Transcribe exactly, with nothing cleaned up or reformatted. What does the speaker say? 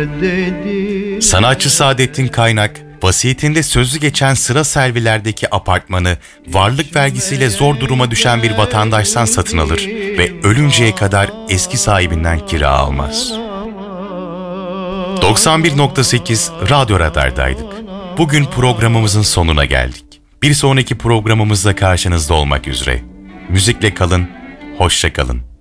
Sanatçı Saadettin Kaynak, vasiyetinde sözü geçen sıra servilerdeki apartmanı varlık vergisiyle zor duruma düşen bir vatandaştan satın alır ve ölünceye kadar eski sahibinden kira almaz. doksan bir nokta sekiz Radyo Radar'daydık. Bugün programımızın sonuna geldik. Bir sonraki programımızda karşınızda olmak üzere. Müzikle kalın, hoşça kalın.